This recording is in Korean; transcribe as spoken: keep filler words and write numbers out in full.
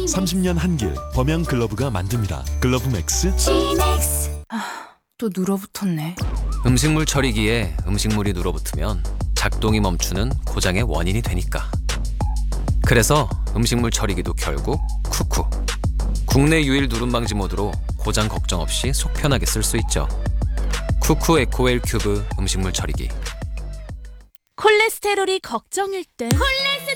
삼십 년 한길 범양 글러브가 만듭니다. 글러브 맥스. 또 눌어붙었네. 음식물 처리기에 음식물이 눌어붙으면 작동이 멈추는 고장의 원인이 되니까. 그래서 음식물 처리기도 결국 쿠쿠. 국내 유일 누름 방지 모드로 고장 걱정 없이 속 편하게 쓸 수 있죠. 쿠쿠 에코웰 큐브 음식물 처리기. 콜레스테롤이 걱정일 땐